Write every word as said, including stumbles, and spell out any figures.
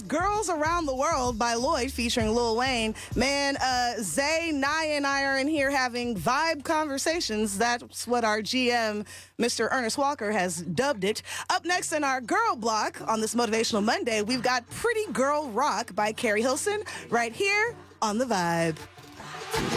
Girls Around the World by Lloyd featuring Lil Wayne. Man, uh, Zay, Naya, and I are in here having vibe conversations. That's what our G M, Mister Ernest Walker, has dubbed it. Up next in our Girl Block on this Motivational Monday, we've got Pretty Girl Rock by Carrie Hilson right here on The Vibe.